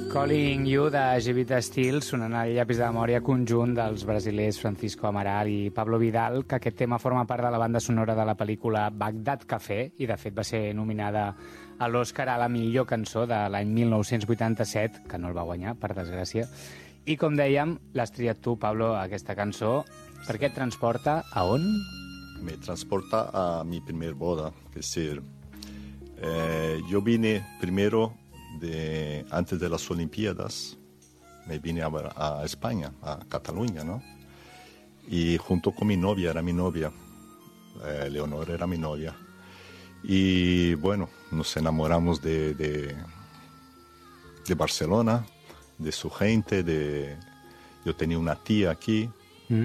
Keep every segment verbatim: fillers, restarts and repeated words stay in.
Calling You de Gevita Steel, sonant el llapis de memòria conjunt dels brasilers Francisco Amaral i Pablo Vidal, que aquest tema forma part de la banda sonora de la pel·lícula Bagdad Café i de fet va ser nominada a l'Oscar a la millor cançó de l'any mil nou-cents vuitanta-set, que no el va guanyar, per desgràcia. I com dèiem, l'has triat tu, Pablo, aquesta cançó, perquè et transporta a on? Me transporta a mi primer boda, es decir, eh, yo vine primero de, antes de las Olimpiadas, me vine a, a España, a Cataluña, ¿no? Y junto con mi novia, era mi novia, eh, Leonor era mi novia. Y bueno, nos enamoramos de, de, de Barcelona, de su gente, de, yo tenía una tía aquí. Mm.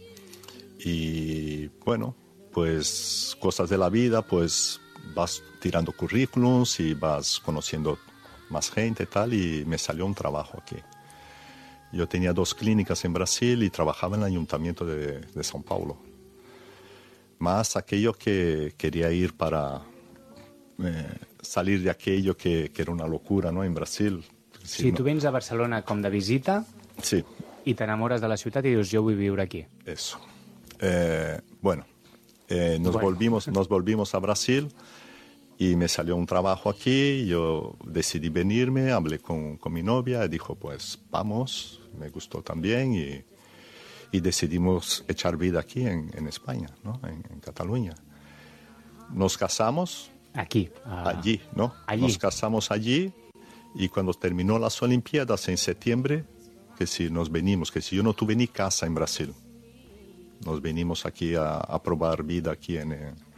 Y bueno, pues cosas de la vida, pues vas tirando currículums y vas conociendo más gente y tal, y me salió un trabajo aquí. Yo tenía dos clínicas en Brasil y trabajaba en el ayuntamiento de, de São Paulo. Más aquello que quería ir para eh, salir de aquello que, que era una locura, ¿no? En Brasil. Si sí, no... tu vens a Barcelona com de visita, sí, i t'enamores de la ciutat i dius, jo vull viure aquí. Eso. Eh, bueno, eh, nos, bueno. Volvimos, nos volvimos a Brasil y me salió un trabajo aquí, yo decidí venirme, hablé con, con mi novia y dijo, pues vamos, me gustó también y, y decidimos echar vida aquí en, en España, ¿no? En, en Cataluña. Nos casamos. Aquí. Uh, allí, ¿no? Allí. Nos casamos allí y cuando terminó las Olimpiadas en septiembre, que si nos venimos, que si yo no tuve ni casa en Brasil, nos venimos aquí a, a probar vida aquí en,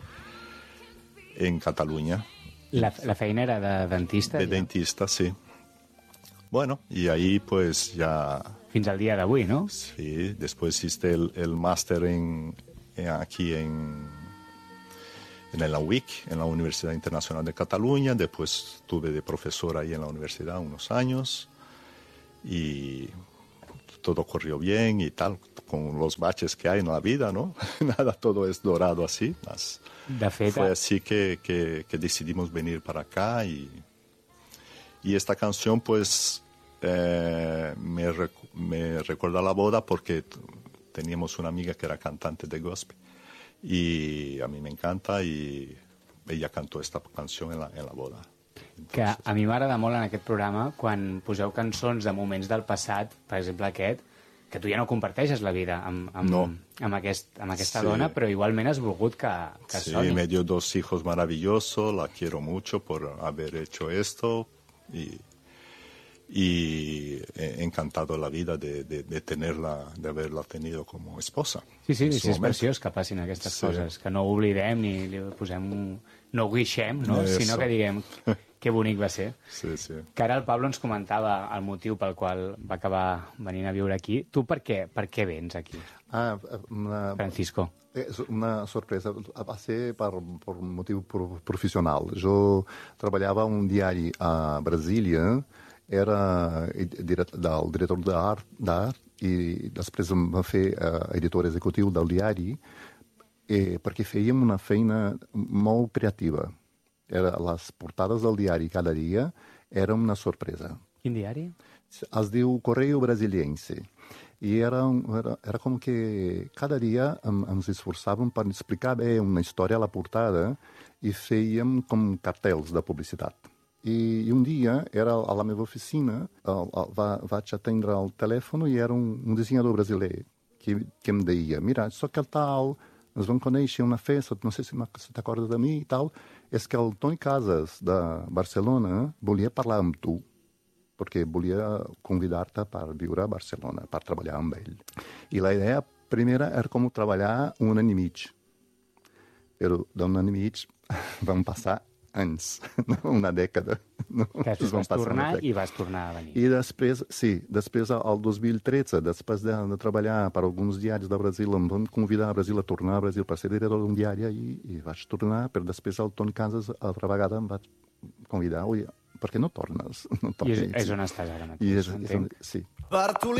en Cataluña. La, la feina era de dentista? De ja? dentista, sí. Bueno, y ahí pues ya... Fins al día d'avui, ¿no? Sí, después hice el, el máster en, en, aquí en, en la U I C, en la Universidad Internacional de Cataluña, después estuve de profesor ahí en la universidad unos años y todo corrió bien y tal, con los baches que hay en la vida, ¿no? Nada, todo es dorado así. Mas de fet, fue así que, que, que decidimos venir para acá y, y esta canción pues eh, me, rec me recuerda la boda porque teníamos una amiga que era cantante de gospel y a mí me encanta y ella cantó esta canción en la, en la boda. Entonces, que a mi m'agrada molt en aquest programa quan poseu cançons de moments del passat, per exemple aquest, que tu ja no comparteixes la vida amb, amb, no. amb, aquest, amb aquesta sí. dona, però igualment has volgut que, que sí, soni. Sí, me dio dos hijos maravillosos, la quiero mucho por haber hecho esto y, y he encantado la vida de, de, de tenerla, de haverla tenido como esposa. Sí, sí, sí, és preciós que passin aquestes sí. coses, que no ho oblidem ni li posem un... no ho guixem, no? Eso. Sinó que diguem que bonic va ser. Sí, sí. Que ara el Pablo ens comentava el motiu pel qual va acabar venint a viure aquí. Tu per què, per què vens aquí, ah, una, Francisco? És una sorpresa. Va ser per, per un motiu professional. Jo treballava un diari a Brasília, era del director d'art, d'art i després em va fer uh, editor executiu del diari eh, perquè fèiem una feina molt creativa. Era, les portades del diari cada dia era una sorpresa. Quin diari? Es diu Correio Brasiliense. I era, era, era com que cada dia em, ens esforçàvem per explicar bé una història a la portada i fèiem com cartells de publicitat. I, i un dia era a la meva oficina, el, el, va, vaig atendre el telèfon i era un, un dissenyador brasiler que, que em deia, mira, sóc el tal, ens vam conèixer una festa, no sé si, si t'acordes de mi i tal, és que el Toni Casas de Barcelona volia parlar amb tu, perquè volia convidar-te per viure a Barcelona, per treballar amb ell. I la idea primera era com treballar un any i mig. Però d'un any i mig van passar anys, no? Una dècada. No? Que tu vas tornar i vas tornar a venir. I després, sí, després al dos mil tretze, després de, de treballar per alguns diaris de Brasil, em van convidar a Brasil a tornar a Brasil per ser director d'un diari i, i vaig tornar, però després el Toni Casas altra vegada em vaig convidar, oi, per què no tornes? No I és, és on estàs ara mateix, I és, entenc. És on, sí. Bartolí